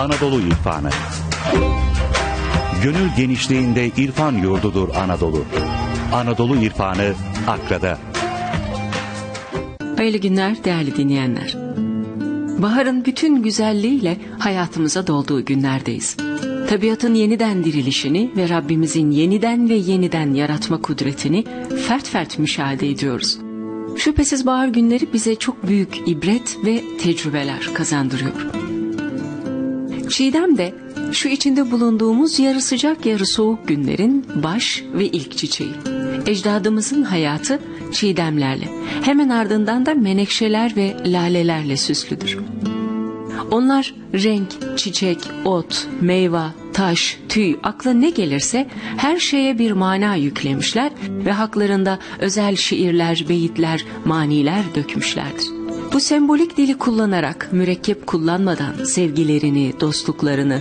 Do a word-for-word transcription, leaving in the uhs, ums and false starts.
Anadolu İrfanı. Gönül genişliğinde irfan yurdudur Anadolu. Anadolu İrfanı Akra'da. Hayırlı günler değerli dinleyenler. Baharın bütün güzelliğiyle hayatımıza dolduğu günlerdeyiz. Tabiatın yeniden dirilişini ve Rabbimizin yeniden ve yeniden yaratma kudretini fert fert müşahede ediyoruz. Şüphesiz bahar günleri bize çok büyük ibret ve tecrübeler kazandırıyor. Çiğdem de şu içinde bulunduğumuz yarı sıcak yarı soğuk günlerin baş ve ilk çiçeği. Ecdadımızın hayatı çiğdemlerle, hemen ardından da menekşeler ve lalelerle süslüdür. Onlar renk, çiçek, ot, meyve, taş, tüy, akla ne gelirse her şeye bir mana yüklemişler ve haklarında özel şiirler, beyitler, maniler dökmüşlerdir. Bu sembolik dili kullanarak, mürekkep kullanmadan sevgilerini, dostluklarını,